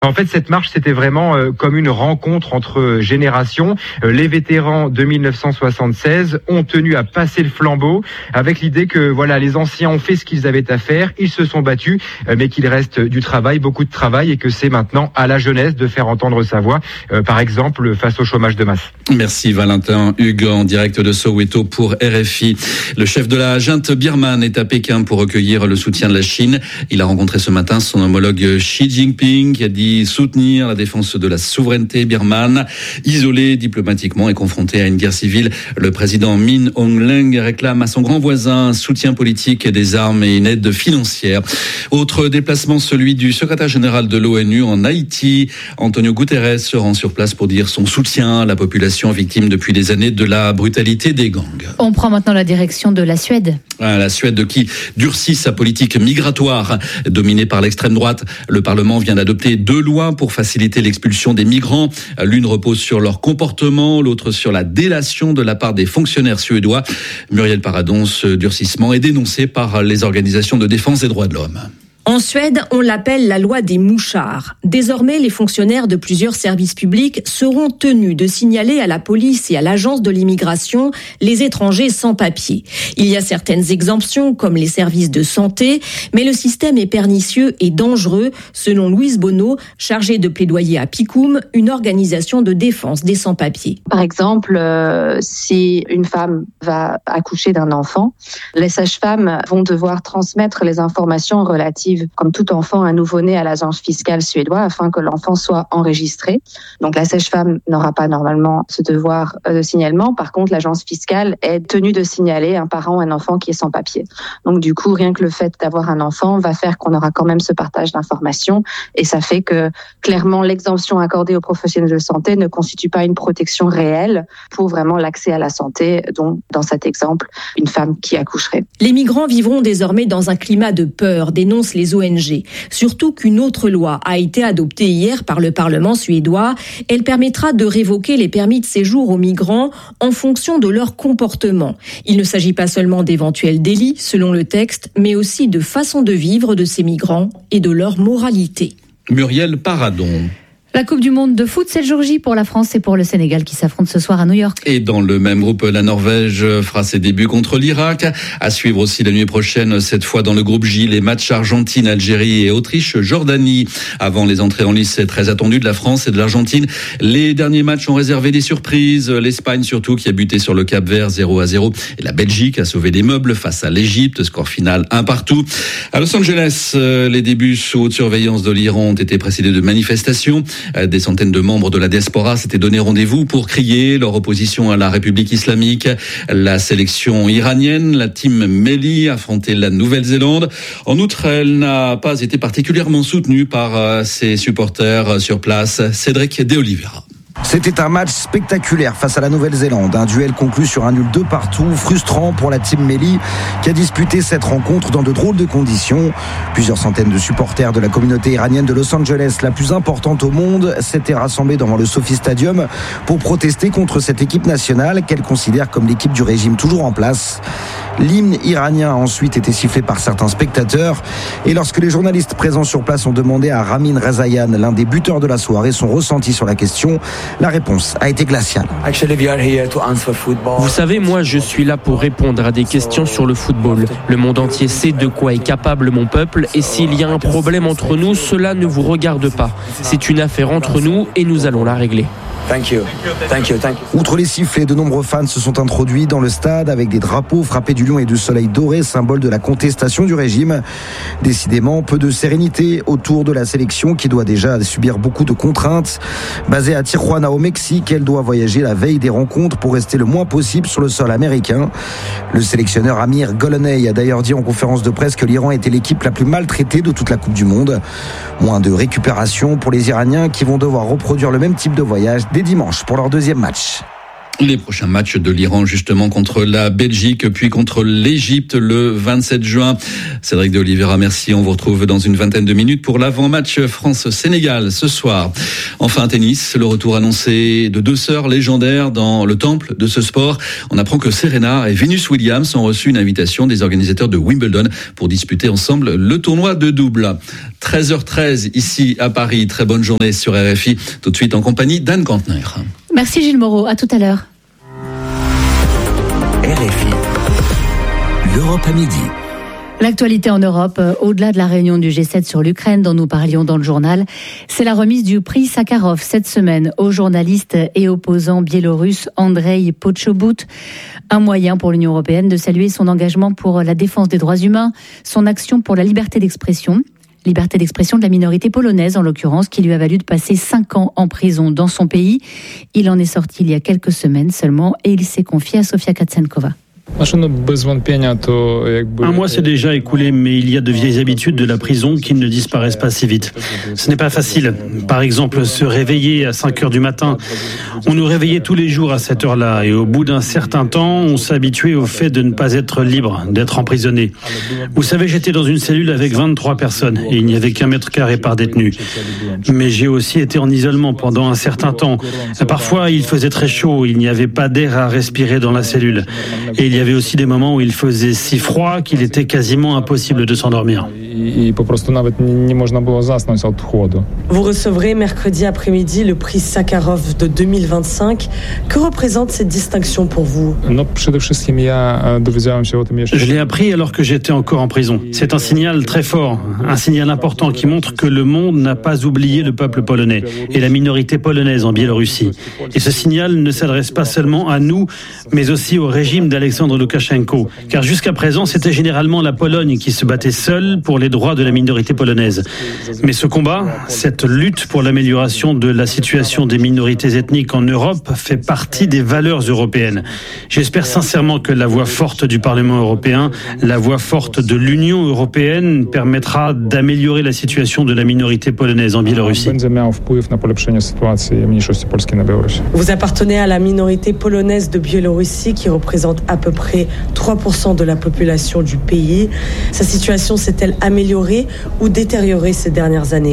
En fait, cette marche, c'était vraiment comme une rencontre entre générations. Les vétérans de 1976 ont tenu à passer le flambeau avec l'idée que voilà, les anciens ont fait ce qu'ils avaient à faire, ils se sont battus, mais qu'il reste du travail, beaucoup de travail, et que c'est maintenant à la jeunesse de faire entendre sa voix, par exemple face au chômage de masse. Merci Valentin Hugues en direct de Soweto pour RFI. Le chef de la junte birmane est à Pékin pour recueillir le soutien de la Chine. Il a rencontré ce matin son homologue Xi Jinping qui a dit soutenir la défense de la souveraineté birmane. Isolé diplomatiquement et confronté à une guerre civile, le président Min Aung Hlaing réclame à son grand voisin un soutien politique, des armes et une aide financière. Autre déplacement, celui du secrétaire général de l'ONU en Haïti. Antonio Guterres se rend sur place pour dire son soutien à la population victime depuis des années de la brutalité des gangs. On prend maintenant la direction de la Suède. La Suède qui durcit sa politique migratoire dominée par l'extrême droite. Le Parlement vient d'adopter 2 lois pour faciliter l'expulsion des migrants. L'une repose sur leur comportement, l'autre sur la délation de la part des fonctionnaires suédois. Muriel Paradon, ce durcissement est dénoncé par les organisations de défense des droits de l'homme. En Suède, on l'appelle la loi des mouchards. Désormais, les fonctionnaires de plusieurs services publics seront tenus de signaler à la police et à l'agence de l'immigration les étrangers sans papier. Il y a certaines exemptions, comme les services de santé, mais le système est pernicieux et dangereux, selon Louise Bonneau, chargée de plaidoyer à Picum, une organisation de défense des sans-papiers. Par exemple, si une femme va accoucher d'un enfant, les sages-femmes vont devoir transmettre les informations relatives, comme tout enfant, un nouveau-né à l'agence fiscale suédoise afin que l'enfant soit enregistré. Donc la sage-femme n'aura pas normalement ce devoir de signalement. Par contre, l'agence fiscale est tenue de signaler un parent ou un enfant qui est sans papier. Donc du coup, rien que le fait d'avoir un enfant va faire qu'on aura quand même ce partage d'informations, et ça fait que clairement l'exemption accordée aux professionnels de santé ne constitue pas une protection réelle pour vraiment l'accès à la santé, dont dans cet exemple, une femme qui accoucherait. Les migrants vivront désormais dans un climat de peur, dénoncent les ONG. Surtout qu'une autre loi a été adoptée hier par le Parlement suédois. Elle permettra de révoquer les permis de séjour aux migrants en fonction de leur comportement. Il ne s'agit pas seulement d'éventuels délits, selon le texte, mais aussi de façon de vivre de ces migrants et de leur moralité. Muriel Paradon. La Coupe du Monde de foot, c'est le jour J pour la France et pour le Sénégal qui s'affrontent ce soir à New York. Et dans le même groupe, la Norvège fera ses débuts contre l'Irak. À suivre aussi la nuit prochaine, cette fois dans le groupe J, les matchs Argentine, Algérie et Autriche, Jordanie. Avant les entrées en lice très attendues de la France et de l'Argentine, les derniers matchs ont réservé des surprises. L'Espagne surtout qui a buté sur le Cap-Vert 0-0. Et la Belgique a sauvé des meubles face à l'Égypte. Score final 1-1. À Los Angeles, les débuts sous haute surveillance de l'Iran ont été précédés de manifestations. Des centaines de membres de la diaspora s'étaient donné rendez-vous pour crier leur opposition à la République islamique. La sélection iranienne, la team Melli, affrontait la Nouvelle-Zélande. En outre, elle n'a pas été particulièrement soutenue par ses supporters sur place. Cédric De Oliveira. C'était un match spectaculaire face à la Nouvelle-Zélande. Un duel conclu sur un nul 2-2, frustrant pour la team Melli qui a disputé cette rencontre dans de drôles de conditions. Plusieurs centaines de supporters de la communauté iranienne de Los Angeles, la plus importante au monde, s'étaient rassemblés devant le Sophie Stadium pour protester contre cette équipe nationale qu'elle considère comme l'équipe du régime toujours en place. L'hymne iranien a ensuite été sifflé par certains spectateurs, et lorsque les journalistes présents sur place ont demandé à Ramin Rezaïan, l'un des buteurs de la soirée, son ressenti sur la question, la réponse a été glaciale. Vous savez, moi je suis là pour répondre à des questions sur le football. Le monde entier sait de quoi est capable mon peuple, et s'il y a un problème entre nous, cela ne vous regarde pas. C'est une affaire entre nous et nous allons la régler. Thank you. Outre les sifflets, de nombreux fans se sont introduits dans le stade avec des drapeaux frappés du lion et du soleil doré, symbole de la contestation du régime. Décidément, peu de sérénité autour de la sélection qui doit déjà subir beaucoup de contraintes. Basée à Tijuana au Mexique, elle doit voyager la veille des rencontres pour rester le moins possible sur le sol américain. Le sélectionneur Amir Goloney a d'ailleurs dit en conférence de presse que l'Iran était l'équipe la plus maltraitée de toute la Coupe du Monde. Moins de récupération pour les Iraniens qui vont devoir reproduire le même type de voyage dès dimanche pour leur deuxième match. Les prochains matchs de l'Iran justement contre la Belgique puis contre l'Égypte le 27 juin. Cédric de Oliveira, merci. On vous retrouve dans une vingtaine de minutes pour l'avant-match France-Sénégal ce soir. Enfin tennis, le retour annoncé de deux sœurs légendaires dans le temple de ce sport. On apprend que Serena et Venus Williams ont reçu une invitation des organisateurs de Wimbledon pour disputer ensemble le tournoi de double. 13h13 ici à Paris. Très bonne journée sur RFI. Tout de suite en compagnie d'Anne Kantner. Merci Gilles Moreau, à tout à l'heure. RFI, l'Europe à midi. L'actualité en Europe, au-delà de la réunion du G7 sur l'Ukraine dont nous parlions dans le journal, c'est la remise du prix Sakharov cette semaine au journaliste et opposant biélorusse Andrei Pochobut. Un moyen pour l'Union européenne de saluer son engagement pour la défense des droits humains, son action pour la liberté d'expression. Liberté d'expression de la minorité polonaise, en l'occurrence, qui lui a valu de passer 5 ans en prison dans son pays. Il en est sorti il y a quelques semaines seulement et il s'est confié à Sofia Katsenkova. Un mois s'est déjà écoulé, mais il y a de vieilles habitudes de la prison qui ne disparaissent pas si vite. Ce n'est pas facile. Par exemple, se réveiller à 5 heures du matin. On nous réveillait tous les jours à cette heure-là et au bout d'un certain temps, on s'habituait au fait de ne pas être libre, d'être emprisonné. Vous savez, j'étais dans une cellule avec 23 personnes et il n'y avait qu'1 mètre carré par détenu. Mais j'ai aussi été en isolement pendant un certain temps. Parfois, il faisait très chaud, il n'y avait pas d'air à respirer dans la cellule. Et il y avait aussi des moments où il faisait si froid qu'il était quasiment impossible de s'endormir. Vous recevrez mercredi après-midi le prix Sakharov de 2025. Que représente cette distinction pour vous ? Je l'ai appris alors que j'étais encore en prison. C'est un signal très fort, un signal important qui montre que le monde n'a pas oublié le peuple polonais et la minorité polonaise en Biélorussie. Et ce signal ne s'adresse pas seulement à nous, mais aussi au régime d'Alexandre Loukachenko. Car jusqu'à présent, c'était généralement la Pologne qui se battait seule pour les droits de la minorité polonaise. Mais ce combat, cette lutte pour l'amélioration de la situation des minorités ethniques en Europe fait partie des valeurs européennes. J'espère sincèrement que la voix forte du Parlement européen, la voix forte de l'Union européenne permettra d'améliorer la situation de la minorité polonaise en Biélorussie. Vous appartenez à la minorité polonaise de Biélorussie qui représente à peu près 3% de la population du pays. Sa situation s'est-elle améliorée ou détériorée ces dernières années ?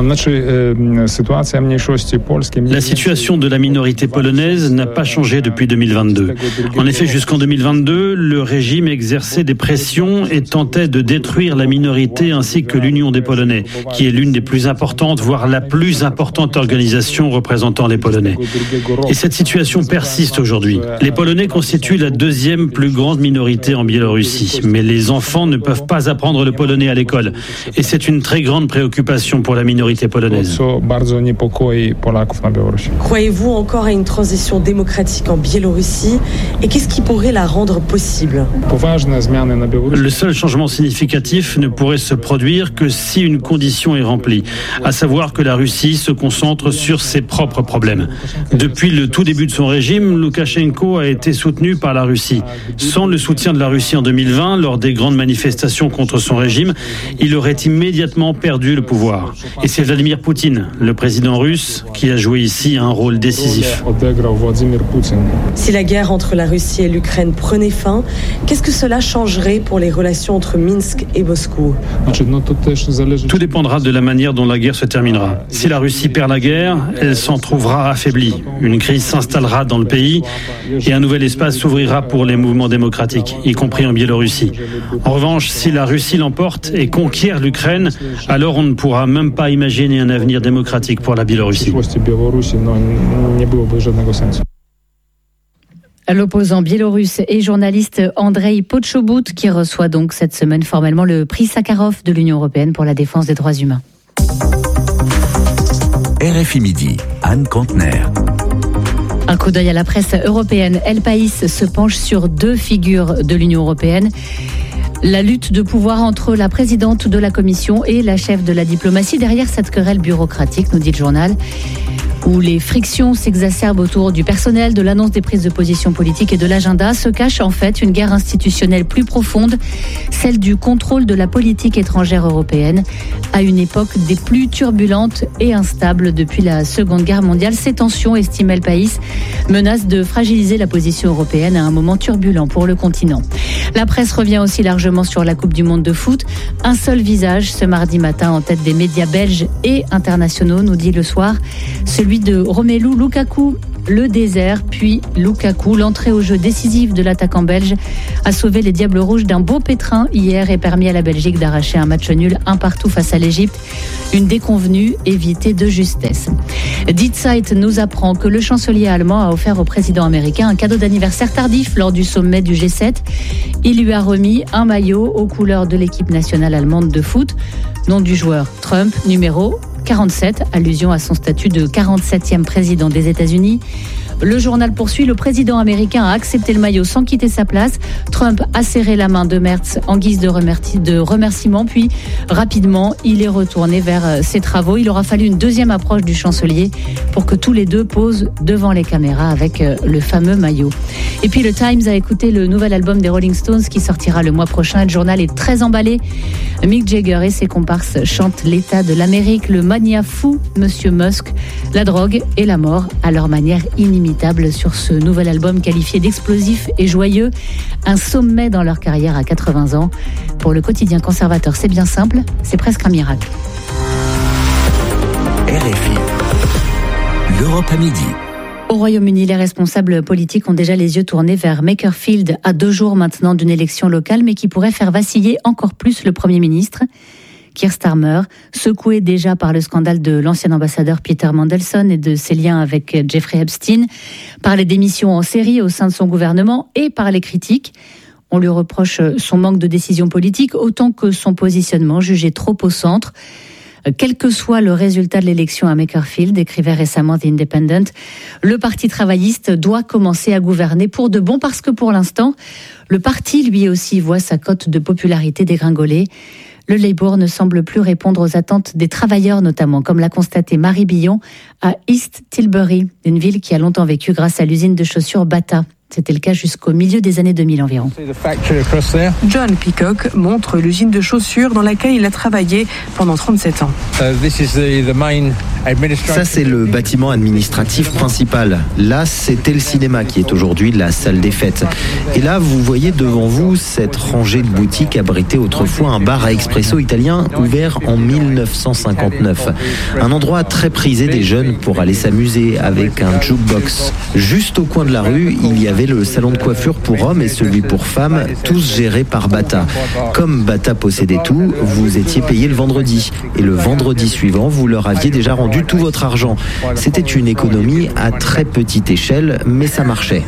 La situation de la minorité polonaise n'a pas changé depuis 2022. En effet, jusqu'en 2022, le régime exerçait des pressions et tentait de détruire la minorité ainsi que l'Union des Polonais, qui est l'une des plus importantes, voire la plus importante organisation représentant les Polonais. Et cette situation persiste aujourd'hui. Les Polonais constituent la deuxième plus grande minorité en Biélorussie, mais les enfants ne peuvent pas apprendre le polonais à l'école. Et c'est une très grande préoccupation pour la minorité polonaise. Croyez-vous encore à une transition démocratique en Biélorussie ? Et qu'est-ce qui pourrait la rendre possible ? Le seul changement significatif ne pourrait se produire que si une condition est remplie, à savoir que la Russie se concentre sur ses propres problèmes. Depuis le tout début de son régime, Loukachenko a été soutenu par la Russie. Sans le soutien de la Russie en 2020, lors des grandes manifestations contre son régime, il aurait immédiatement perdu le pouvoir. Et c'est Vladimir Poutine, le président russe, qui a joué ici un rôle décisif. Si la guerre entre la Russie et l'Ukraine prenait fin, qu'est-ce que cela changerait pour les relations entre Minsk et Moscou ? Tout dépendra de la manière dont la guerre se terminera. Si la Russie perd la guerre, elle s'en trouvera affaiblie. Une crise s'installera dans le pays et un nouvel espace s'ouvrira pour les mouvements démocratiques, y compris en Biélorussie. En revanche, si la Russie l'emporte et conquiert l'Ukraine, alors on ne pourra même pas imaginer un avenir démocratique pour la Biélorussie. L'opposant biélorusse et journaliste Andrei Pochobut qui reçoit donc cette semaine formellement le prix Sakharov de l'Union européenne pour la défense des droits humains. RFI Midi, Anne Kantner. Un coup d'œil à la presse européenne. El País se penche sur deux figures de l'Union européenne. La lutte de pouvoir entre la présidente de la Commission et la chef de la diplomatie. Derrière cette querelle bureaucratique, nous dit le journal, où les frictions s'exacerbent autour du personnel, de l'annonce des prises de position politiques et de l'agenda, se cache en fait une guerre institutionnelle plus profonde, celle du contrôle de la politique étrangère européenne, à une époque des plus turbulentes et instables depuis la Seconde Guerre mondiale. Ces tensions, estime El País, menacent de fragiliser la position européenne à un moment turbulent pour le continent. La presse revient aussi largement sur la Coupe du Monde de foot. Un seul visage ce mardi matin en tête des médias belges et internationaux, nous dit Le Soir, celui de Romelu Lukaku. Le désert, puis Lukaku, l'entrée au jeu décisive de l'attaquant belge, a sauvé les Diables Rouges d'un beau pétrin hier et permis à la Belgique d'arracher un match nul 1-1 face à l'Égypte. Une déconvenue évitée de justesse. Die Zeit nous apprend que le chancelier allemand a offert au président américain un cadeau d'anniversaire tardif lors du sommet du G7. Il lui a remis un maillot aux couleurs de l'équipe nationale allemande de foot, nom du joueur Trump, numéro 47, allusion à son statut de 47e président des États-Unis. Le journal poursuit, le président américain a accepté le maillot sans quitter sa place. Trump a serré la main de Merz en guise de remerciement, puis rapidement, il est retourné vers ses travaux. Il aura fallu une deuxième approche du chancelier pour que tous les deux posent devant les caméras avec le fameux maillot. Et puis le Times a écouté le nouvel album des Rolling Stones qui sortira le mois prochain. Le journal est très emballé. Mick Jagger et ses comparses chantent l'état de l'Amérique, le mania fou, Monsieur Musk, la drogue et la mort à leur manière inimitable sur ce nouvel album qualifié d'explosif et joyeux, un sommet dans leur carrière à 80 ans. Pour le quotidien conservateur, c'est bien simple, c'est presque un miracle. RFI, l'Europe à midi. Au Royaume-Uni, les responsables politiques ont déjà les yeux tournés vers Makerfield, à 2 jours maintenant d'une élection locale, mais qui pourrait faire vaciller encore plus le Premier ministre. Keir Starmer, secoué déjà par le scandale de l'ancien ambassadeur Peter Mandelson et de ses liens avec Jeffrey Epstein, par les démissions en série au sein de son gouvernement et par les critiques. On lui reproche son manque de décision politique, autant que son positionnement jugé trop au centre. Quel que soit le résultat de l'élection à Makerfield, écrivait récemment The Independent, le Parti travailliste doit commencer à gouverner pour de bon parce que pour l'instant, le parti lui aussi voit sa cote de popularité dégringoler. Le Labour ne semble plus répondre aux attentes des travailleurs notamment, comme l'a constaté Marie Billon à East Tilbury, une ville qui a longtemps vécu grâce à l'usine de chaussures Bata. C'était le cas jusqu'au milieu des années 2000 environ. John Peacock montre l'usine de chaussures dans laquelle il a travaillé pendant 37 ans. Ça, c'est le bâtiment administratif principal. Là, c'était le cinéma qui est aujourd'hui la salle des fêtes. Et là, vous voyez devant vous cette rangée de boutiques abritée autrefois un bar à expresso italien ouvert en 1959. Un endroit très prisé des jeunes pour aller s'amuser avec un jukebox. Juste au coin de la rue, il y avait le salon de coiffure pour hommes et celui pour femmes, tous gérés par Bata. Comme Bata possédait tout, vous étiez payé le vendredi. Et le vendredi suivant, vous leur aviez déjà rendu tout votre argent. C'était une économie à très petite échelle, mais ça marchait.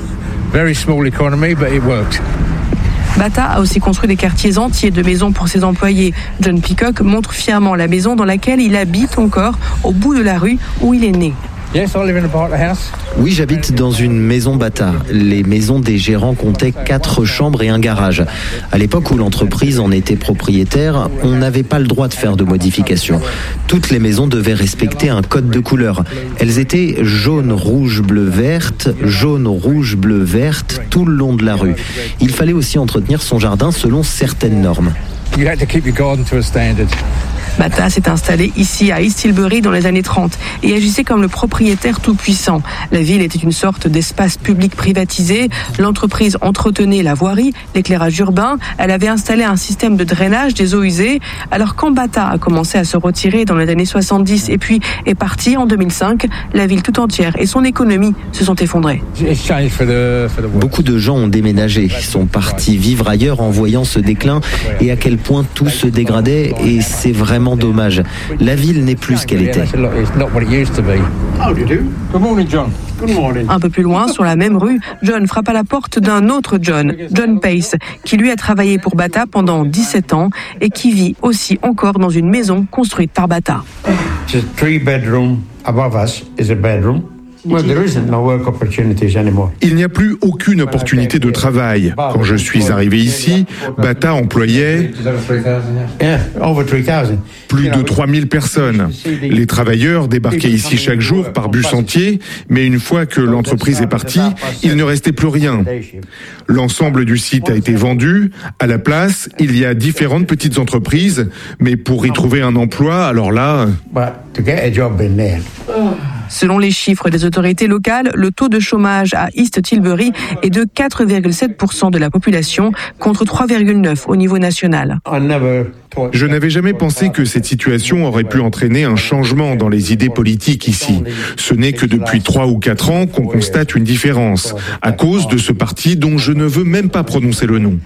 Bata a aussi construit des quartiers entiers de maisons pour ses employés. John Peacock montre fièrement la maison dans laquelle il habite encore, au bout de la rue où il est né. Oui, j'habite dans une maison Bata. Les maisons des gérants comptaient 4 chambres et un garage. À l'époque où l'entreprise en était propriétaire, on n'avait pas le droit de faire de modifications. Toutes les maisons devaient respecter un code de couleur. Elles étaient jaune, rouge, bleu, verte, jaune, rouge, bleu, verte, tout le long de la rue. Il fallait aussi entretenir son jardin selon certaines normes. Bata s'est installé ici à East Tilbury dans les années 30 et agissait comme le propriétaire tout-puissant. La ville était une sorte d'espace public privatisé. L'entreprise entretenait la voirie, l'éclairage urbain. Elle avait installé un système de drainage des eaux usées. Alors quand Bata a commencé à se retirer dans les années 70 et puis est parti en 2005, la ville tout entière et son économie se sont effondrées. Beaucoup de gens ont déménagé, sont partis vivre ailleurs en voyant ce déclin et à quel point tout se dégradait, et c'est vraiment dommage. La ville n'est plus ce qu'elle était. Un peu plus loin, sur la même rue, John frappe à la porte d'un autre John, John Pace, qui lui a travaillé pour Bata pendant 17 ans et qui vit aussi encore dans une maison construite par Bata. Il n'y a plus aucune opportunité de travail. Quand je suis arrivé ici, Bata employait plus de 3000 personnes. Les travailleurs débarquaient ici chaque jour par bus entier, mais une fois que l'entreprise est partie, il ne restait plus rien. L'ensemble du site a été vendu. À la place, il y a différentes petites entreprises, mais pour y trouver un emploi, alors là... Selon les chiffres des autorités locales, le taux de chômage à East Tilbury est de 4,7% de la population contre 3,9% au niveau national. Je n'avais jamais pensé que cette situation aurait pu entraîner un changement dans les idées politiques ici. Ce n'est que depuis 3 ou 4 ans qu'on constate une différence, à cause de ce parti dont je ne veux même pas prononcer le nom.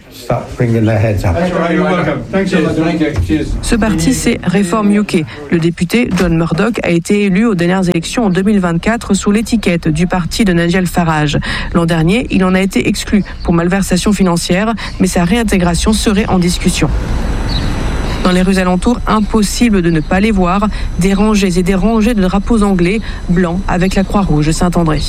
Ce parti, c'est Reform UK. Le député John Murdoch a été élu aux dernières élections en 2024 sous l'étiquette du parti de Nigel Farage. L'an dernier, il en a été exclu pour malversation financière, mais sa réintégration serait en discussion. Dans les rues alentours, impossible de ne pas les voir, des rangées et des rangées de drapeaux anglais blancs avec la Croix-Rouge Saint-André.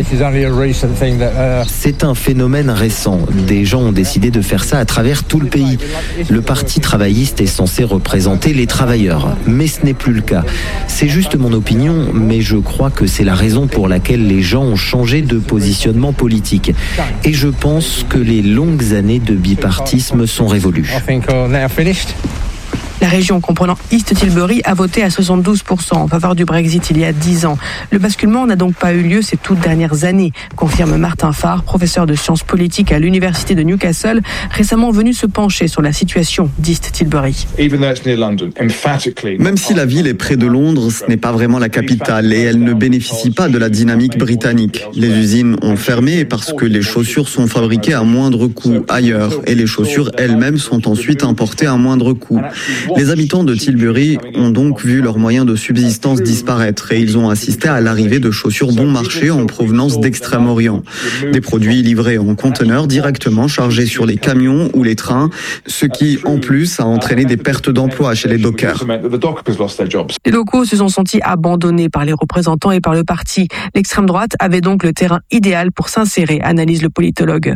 C'est un phénomène récent. Des gens ont décidé de faire ça à travers tout le pays. Le Parti travailliste est censé représenter les travailleurs, mais ce n'est plus le cas. C'est juste mon opinion, mais je crois que c'est la raison pour laquelle les gens ont changé de positionnement politique. Et je pense que les longues années de bipartisme sont révolues. La région comprenant East Tilbury a voté à 72% en faveur du Brexit il y a 10 ans. Le basculement n'a donc pas eu lieu ces toutes dernières années, confirme Martin Farr, professeur de sciences politiques à l'université de Newcastle, récemment venu se pencher sur la situation d'East Tilbury. Même si la ville est près de Londres, ce n'est pas vraiment la capitale et elle ne bénéficie pas de la dynamique britannique. Les usines ont fermé parce que les chaussures sont fabriquées à moindre coût ailleurs et les chaussures elles-mêmes sont ensuite importées à moindre coût. Les habitants de Tilbury ont donc vu leurs moyens de subsistance disparaître et ils ont assisté à l'arrivée de chaussures bon marché en provenance d'Extrême-Orient. Des produits livrés en conteneurs directement chargés sur les camions ou les trains, ce qui, en plus, a entraîné des pertes d'emplois chez les dockers. Les locaux se sont sentis abandonnés par les représentants et par le parti. L'extrême droite avait donc le terrain idéal pour s'insérer, analyse le politologue.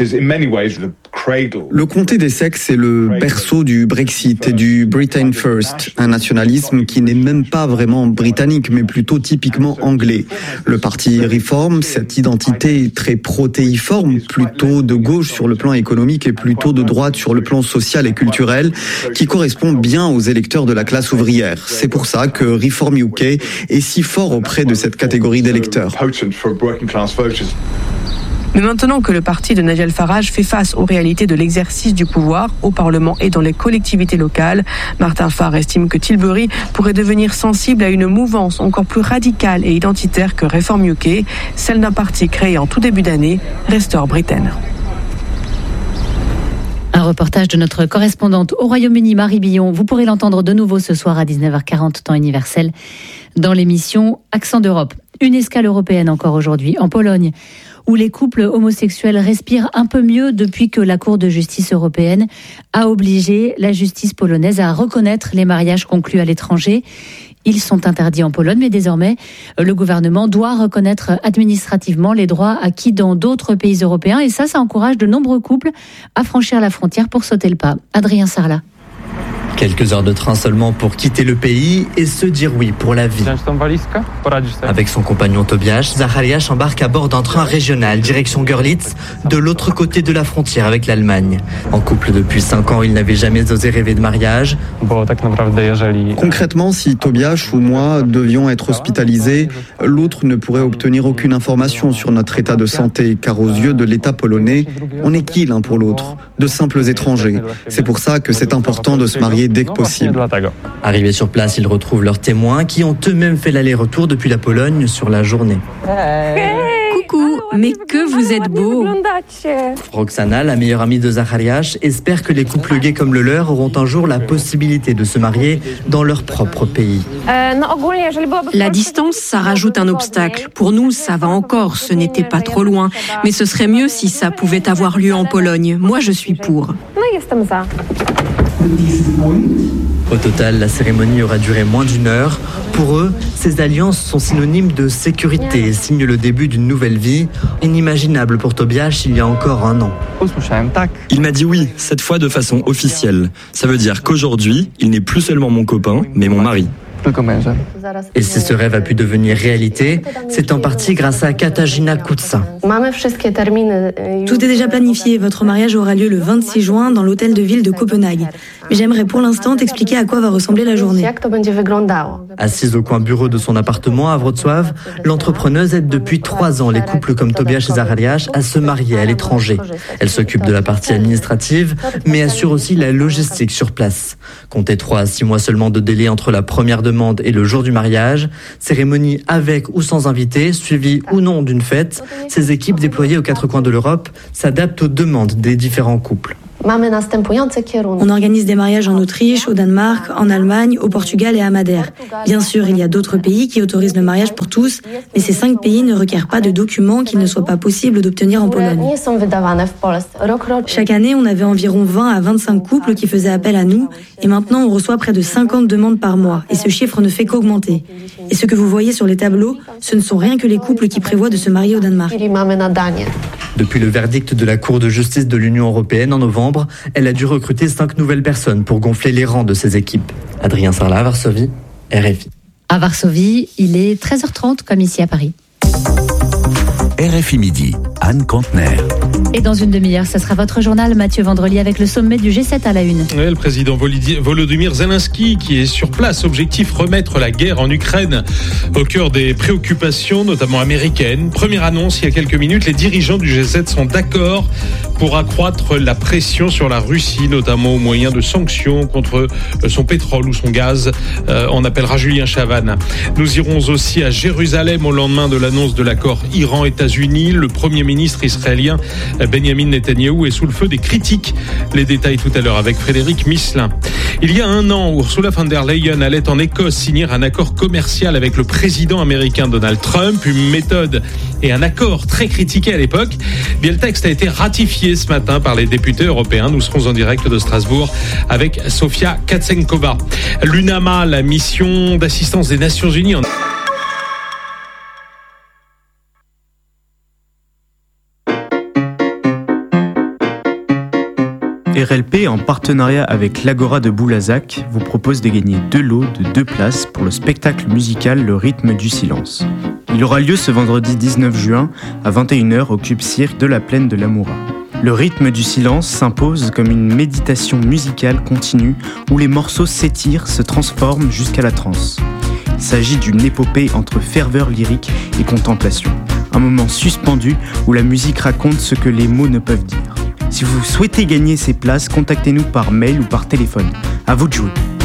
Le comté d'Essex est le berceau du Brexit et du Britain First, un nationalisme qui n'est même pas vraiment britannique, mais plutôt typiquement anglais. Le parti Reform, cette identité très protéiforme, plutôt de gauche sur le plan économique et plutôt de droite sur le plan social et culturel, qui correspond bien aux électeurs de la classe ouvrière. C'est pour ça que Reform UK est si fort auprès de cette catégorie d'électeurs. Mais maintenant que le parti de Nigel Farage fait face aux réalités de l'exercice du pouvoir au Parlement et dans les collectivités locales, Martin Farr estime que Tilbury pourrait devenir sensible à une mouvance encore plus radicale et identitaire que Reform UK, celle d'un parti créé en tout début d'année, Restore Britain. Un reportage de notre correspondante au Royaume-Uni, Marie Billon. Vous pourrez l'entendre de nouveau ce soir à 19h40 temps universel dans l'émission Accent d'Europe. Une escale européenne encore aujourd'hui en Pologne, où les couples homosexuels respirent un peu mieux depuis que la Cour de justice européenne a obligé la justice polonaise à reconnaître les mariages conclus à l'étranger. Ils sont interdits en Pologne, mais désormais, le gouvernement doit reconnaître administrativement les droits acquis dans d'autres pays européens. Et ça encourage de nombreux couples à franchir la frontière pour sauter le pas. Adrien Sarlat. Quelques heures de train seulement pour quitter le pays et se dire oui pour la vie. Avec son compagnon Tobiasz, Zachariasz embarque à bord d'un train régional direction Görlitz, de l'autre côté de la frontière avec l'Allemagne. En couple depuis 5 ans, il n'avait jamais osé rêver de mariage. Concrètement, si Tobiasz ou moi devions être hospitalisés, l'autre ne pourrait obtenir aucune information sur notre état de santé, car aux yeux de l'État polonais, on est qui l'un pour l'autre? De simples étrangers. C'est pour ça que c'est important de se marier dès que possible. Arrivés sur place, ils retrouvent leurs témoins qui ont eux-mêmes fait l'aller-retour depuis la Pologne sur la journée. Coucou, mais que vous êtes beau. Roxana, la meilleure amie de Zachariasz, espère que les couples gays comme le leur auront un jour la possibilité de se marier dans leur propre pays. La distance, ça rajoute un obstacle. Pour nous, ça va encore, ce n'était pas trop loin. Mais ce serait mieux si ça pouvait avoir lieu en Pologne. Moi, je suis pour. Au total, la cérémonie aura duré moins d'1 heure. Pour eux, ces alliances sont synonymes de sécurité et signent le début d'une nouvelle vie, inimaginable pour Tobias il y a encore 1 an. Il m'a dit oui, cette fois de façon officielle. Ça veut dire qu'aujourd'hui, il n'est plus seulement mon copain, mais mon mari. Et si ce rêve a pu devenir réalité, c'est en partie grâce à Katarzyna Kutsa. Tout est déjà planifié. Votre mariage aura lieu le 26 juin dans l'hôtel de ville de Copenhague. Mais j'aimerais pour l'instant t'expliquer à quoi va ressembler la journée. Assise au coin bureau de son appartement à Wrocław, l'entrepreneuse aide depuis 3 ans les couples comme Tobias et Zacharias à se marier à l'étranger. Elle s'occupe de la partie administrative, mais assure aussi la logistique sur place. Comptez 3 à 6 mois seulement de délai entre la première demande et le jour du mariage. Cérémonie avec ou sans invité, suivie ou non d'une fête. Ces équipes déployées aux 4 coins de l'Europe s'adaptent aux demandes des différents couples. On organise des mariages en Autriche, au Danemark, en Allemagne, au Portugal et à Madère. Bien sûr, il y a d'autres pays qui autorisent le mariage pour tous, mais ces 5 pays ne requièrent pas de documents qu'il ne soit pas possible d'obtenir en Pologne. Chaque année, on avait environ 20 à 25 couples qui faisaient appel à nous, et maintenant on reçoit près de 50 demandes par mois, et ce chiffre ne fait qu'augmenter. Et ce que vous voyez sur les tableaux, ce ne sont rien que les couples qui prévoient de se marier au Danemark. Depuis le verdict de la Cour de justice de l'Union européenne en novembre, elle a dû recruter 5 nouvelles personnes pour gonfler les rangs de ses équipes. Adrien Sarlat, Varsovie, RFI. À Varsovie, il est 13h30 comme ici à Paris. RFI Midi, Anne Contener. Et dans une demi-heure, ce sera votre journal, Mathieu Vendrely, avec le sommet du G7 à la une. Le président Volodymyr Zelensky qui est sur place. Objectif, remettre la guerre en Ukraine au cœur des préoccupations, notamment américaines. Première annonce il y a quelques minutes, les dirigeants du G7 sont d'accord pour accroître la pression sur la Russie, notamment au moyen de sanctions contre son pétrole ou son gaz. On appellera Julien Chavannes. Nous irons aussi à Jérusalem au lendemain de l'annonce de l'accord Iran-États-Unis. Le Premier ministre israélien Benjamin Netanyahou est sous le feu des critiques. Les détails tout à l'heure avec Frédéric Misselin. Il y a 1 an, Ursula von der Leyen allait en Écosse signer un accord commercial avec le président américain Donald Trump, une méthode et un accord très critiqué à l'époque. Bien, le texte a été ratifié ce matin par les députés européens. Nous serons en direct de Strasbourg avec Sofia Katsenkova. L'UNAMA, la mission d'assistance des Nations Unies en... RLP, en partenariat avec l'Agora de Boulazac, vous propose de gagner 2 lots de 2 places pour le spectacle musical Le Rythme du Silence. Il aura lieu ce vendredi 19 juin à 21h au Club Cirque de la Plaine de l'Amoura. Le Rythme du Silence s'impose comme une méditation musicale continue où les morceaux s'étirent, se transforment jusqu'à la transe. Il s'agit d'une épopée entre ferveur lyrique et contemplation. Un moment suspendu où la musique raconte ce que les mots ne peuvent dire. Si vous souhaitez gagner ces places, contactez-nous par mail ou par téléphone. À vous de jouer.